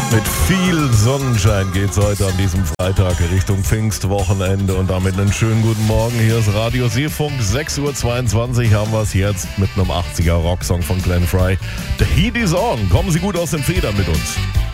Mit viel Sonnenschein geht's heute an diesem Freitag Richtung Pfingstwochenende und damit einen schönen guten Morgen. Hier ist Radio Seefunk, 6:22 Uhr haben wir es jetzt mit einem 80er Rocksong von Glenn Frey. The Heat is on. Kommen Sie gut aus den Federn mit uns.